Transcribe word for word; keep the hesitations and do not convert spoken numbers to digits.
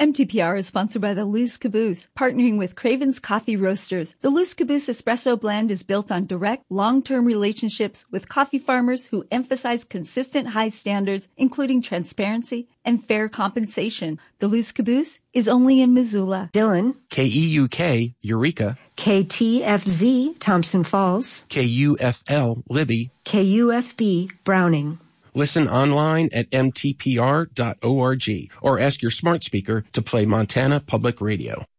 M T P R is sponsored by the Loose Caboose, partnering with Craven's Coffee Roasters. The Loose Caboose Espresso Blend is built on direct, long-term relationships with coffee farmers who emphasize consistent high standards, including transparency and fair compensation. The Loose Caboose is only in Missoula. Dillon. K E U K, Eureka. K T F Z, Thompson Falls. K U F L, Libby. K U F B, Browning. Listen online at m t p r dot org or ask your smart speaker to play Montana Public Radio.